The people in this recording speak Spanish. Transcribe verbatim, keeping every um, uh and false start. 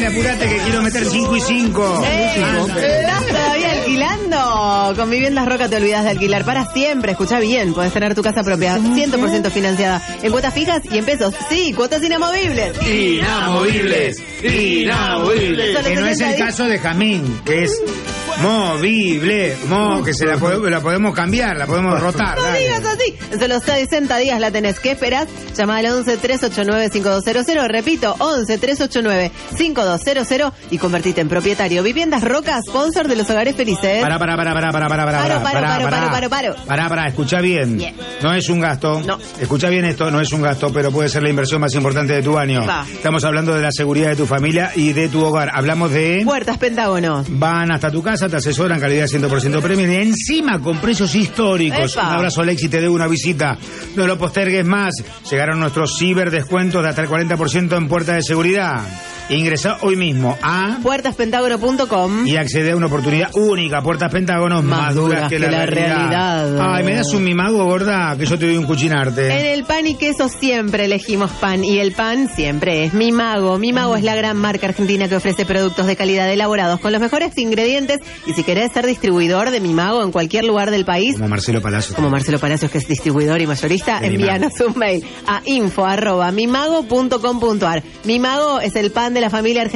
Apurate que quiero meter cinco y cinco. Eh, ¿Estás todavía alquilando? Con Viviendas Roca te olvidas de alquilar para siempre. Escucha bien, podés tener tu casa propia cien por ciento financiada en cuotas fijas y en pesos. Sí, cuotas inamovibles. Inamovibles, inamovibles. Que no es el caso de Jamín, que es movible, mo, que se la, pod- la podemos cambiar, la podemos rotar. No dale. digas así. En solo sesenta días la tenés. ¿Qué esperás? Llama al once, tres ocho nueve, cinco dos cero cero. Repito, once, tres ocho nueve, cinco dos cero cero y convertite en propietario. Viviendas Roca, sponsor de los hogares felices. Pará, pará, pará, pará, pará, pará, pará, Paro, paro, pará, paro, pará. paro, paro, paro. Pará, pará, escucha bien. Bien. No es un gasto. No. Escucha bien esto, no es un gasto, pero puede ser la inversión más importante de tu año. Va. Estamos hablando de la seguridad de tu familia y de tu hogar. Hablamos de... Puertas Pentágono. Van hasta tu casa, te asesoran, calidad cien por ciento premium y encima con precios históricos. Epa. Un abrazo, Alex, y te debo una visita. No lo postergues más. Llegaron nuestros ciberdescuentos de hasta el cuarenta por ciento en puerta de seguridad. Ingresa hoy mismo a... puertas pentágono punto com. y accede a una oportunidad única. Puertas Pentágonos más, más duras que, que la, la realidad. realidad. Ay, ¿me das un mimago, gorda? Que yo te doy un cuchinarte. En el pan y queso siempre elegimos pan. Y el pan siempre es Mi Mago. Mi Mago mm. es la gran marca argentina que ofrece productos de calidad elaborados con los mejores ingredientes. Y si querés ser distribuidor de Mi Mago en cualquier lugar del país, como Marcelo Palacios. Como Marcelo Palacios, que es distribuidor y mayorista, envíanos un mail a info arroba mimago punto com punto ar. Mi Mago es el pan de la familia argentina.